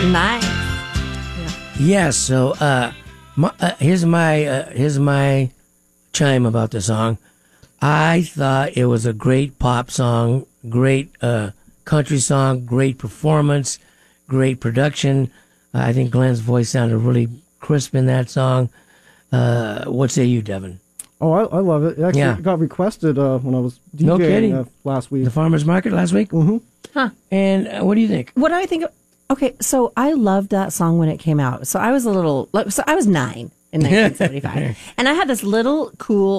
Nice. Yes. So here's my chime about the song. I thought it was a great pop song, great country song, great performance, great production. I think Glenn's voice sounded really crisp in that song. What say you, Devin? Oh, I love it. It actually got requested when I was DJing last week. The farmer's market last week? Mm-hmm. Huh. And what do you think? What do I think? Okay, so I loved that song when it came out. So I was I was 9 in 1975. And I had this little cool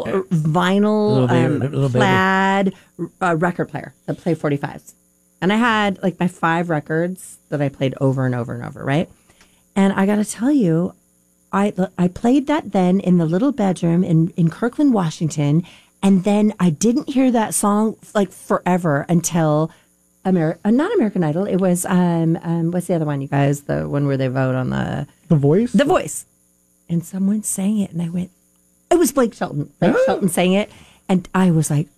vinyl little plaid record player that played 45s. And I had like my 5 records that I played over and over and over, right? And I got to tell you, I played that then in the little bedroom in Kirkland, Washington. And then I didn't hear that song like forever until not American Idol. It was, what's the other one, you guys? The one where they vote on The Voice? The Voice. And someone sang it, and I went, it was Blake Shelton. Blake Shelton sang it, and I was like,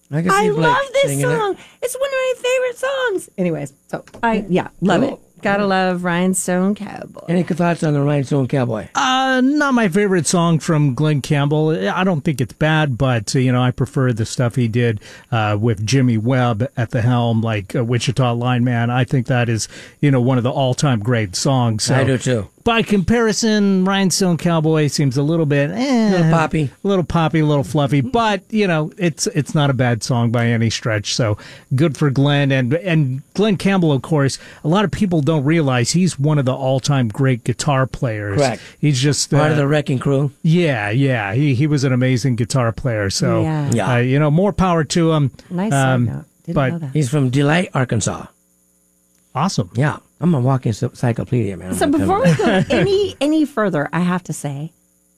I love this song. It's one of my favorite songs. Anyways, so love it. Gotta love Rhinestone Cowboy. Any thoughts on the Rhinestone Cowboy? Not my favorite song from Glenn Campbell. I don't think it's bad, but I prefer the stuff he did with Jimmy Webb at the helm, like Wichita Lineman. I think that is, one of the all-time great songs. So, I do too. By comparison, Rhinestone Cowboy seems a little bit, a little poppy, a little fluffy, but it's not a bad song by any stretch. So good for Glenn and Glenn Campbell. Of course, a lot of people don't realize he's one of the all-time great guitar players. Correct. He's just part of the Wrecking Crew. Yeah. He was an amazing guitar player. So more power to him. Nice side note. Didn't know that. He's from Delight, Arkansas. Awesome. Yeah. I'm a walking encyclopedia, man. So before we go any further, I have to say,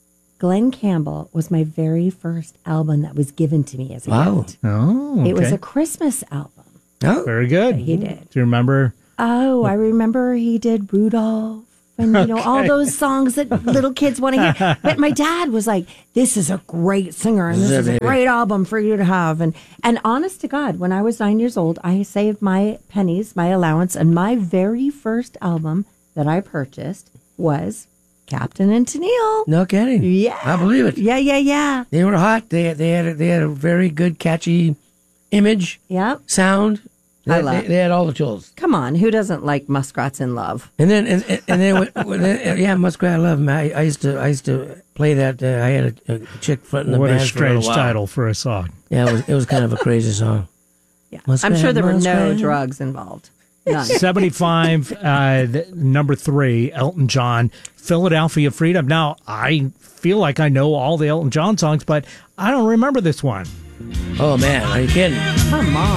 Glenn Campbell was my very first album that was given to me as a gift. Oh, okay. It was a Christmas album. Oh, very good. He did. Do you remember? Oh, I remember he did Rudolph and all those songs that little kids want to hear. But my dad was like, "This is a great singer, and this is a great album for you to have." And honest to God, when I was 9 years old, I saved my pennies, my allowance, and my very first album that I purchased was Captain and Tennille. No kidding. Yeah, I believe it. Yeah. They were hot. They had a very good, catchy image. Yep. Sound. They had all the tools. Come on, who doesn't like Muskrats in Love? And then Muskrat Love. I used to play that. I had a chick fronting the band. What a strange title for a song. Yeah, it was kind of a crazy song. Yeah, I'm sure there were no drugs involved. None. 75, number 3, Elton John, Philadelphia Freedom. Now, I feel like I know all the Elton John songs, but I don't remember this one. Oh man, are you kidding? Come on.